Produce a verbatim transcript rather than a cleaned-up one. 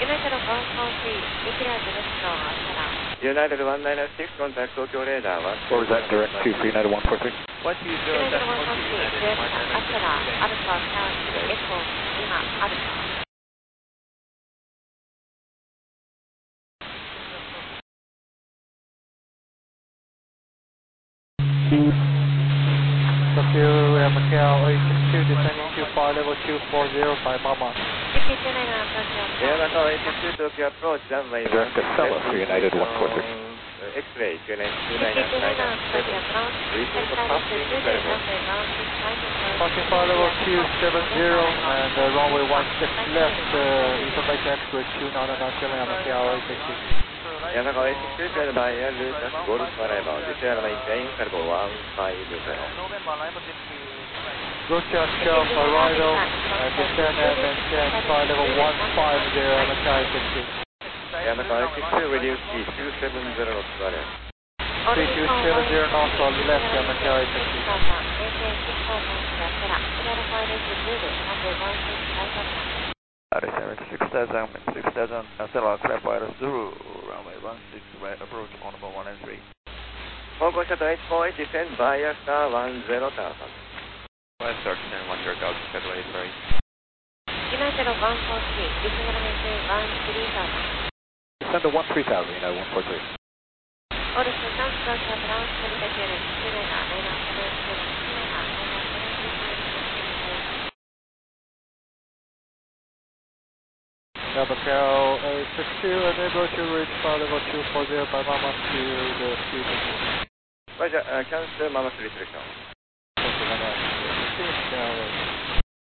United one nine six, contact Tokyo radar one. Or is that direct to United one four six? one two zero seven one two United one nine six. Tokyo Air Macau eight six two, descending to flight level two four zero by Mama. Air Macau eight six two, Tokyo approach runway one. Direct to Sella for United one four six. X-ray, United two nine nine seven. Reaching for passing incredible. Passing flight level two seven zero and uh, runway one six left, uh, information expert two nine nine seven Air Macau eight six two. Air Macau eight six two, cleared by Air Lucas Golf arrival. This airline maintain incredible one five zero. Roger Shelf arrival, uh, descend and maintain flight level one five zero Air Macau eight six two. Air Macau eight six two, reduce speed two seven zero knots to area. three two seven zero knots on left Air Macau eight six two. seventy-six thousand, six thousand, Stella clear by Zulu, runway one six right approach on number one and three. Hong Shuttle eight four eight, descend by star one zero thousand. Five star descend one zero thousand, Shuttle eight four eight. United one four three, descend maintain one three thousand. Descend to one three thousand, United one four three. Order to transfer to ground communication, United radar seven seven, Air Macau eight six two, unable to reach flight level two four zero by Mama to the speed. Roger, uh, cancel Mama three selection. Thank you very much.